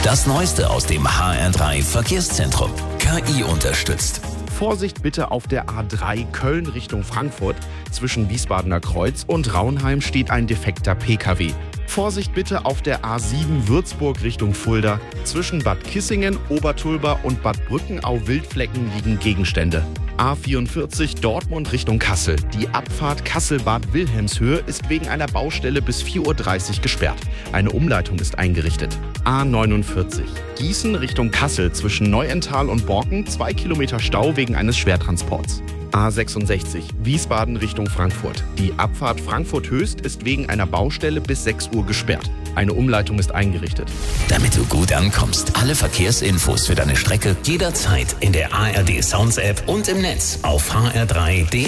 Das Neueste aus dem HR3 Verkehrszentrum. KI unterstützt. Vorsicht bitte auf der A3 Köln Richtung Frankfurt. Zwischen Wiesbadener Kreuz und Raunheim steht ein defekter Pkw. Vorsicht bitte auf der A7 Würzburg Richtung Fulda. Zwischen Bad Kissingen, Obertulba und Bad Brückenau-Wildflecken liegen Gegenstände. A44 Dortmund Richtung Kassel. Die Abfahrt Kassel-Bad Wilhelmshöhe ist wegen einer Baustelle bis 4:30 Uhr gesperrt. Eine Umleitung ist eingerichtet. A49 Gießen Richtung Kassel zwischen Neuental und Borken 2 Kilometer Stau wegen eines Schwertransports. A66 Wiesbaden Richtung Frankfurt. Die Abfahrt Frankfurt-Höchst ist wegen einer Baustelle bis 6 Uhr gesperrt. Eine Umleitung ist eingerichtet. Damit du gut ankommst, alle Verkehrsinfos für deine Strecke jederzeit in der ARD Sounds App und im Netz auf hr3.de.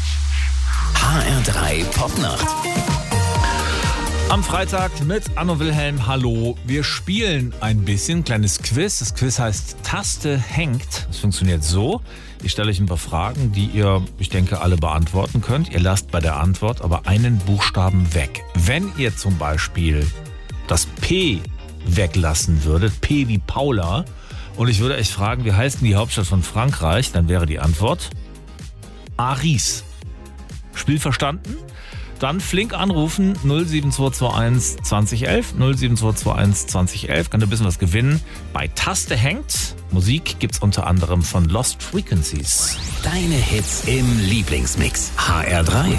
HR3 Popnacht. Am Freitag mit Anno Wilhelm. Hallo. Wir spielen ein bisschen, kleines Quiz. Das Quiz heißt Taste hängt. Das funktioniert so. Ich stelle euch ein paar Fragen, die ihr, ich denke, alle beantworten könnt. Ihr lasst bei der Antwort aber einen Buchstaben weg. Wenn ihr zum Beispiel das P weglassen würdet, P wie Paula, und ich würde euch fragen, wie heißt denn die Hauptstadt von Frankreich, dann wäre die Antwort Paris. Spiel verstanden? Dann flink anrufen, 07221 2011, 07221 2011, könnt ihr ein bisschen was gewinnen. Bei Taste hängt, Musik gibt's unter anderem von Lost Frequencies. Deine Hits im Lieblingsmix. HR3.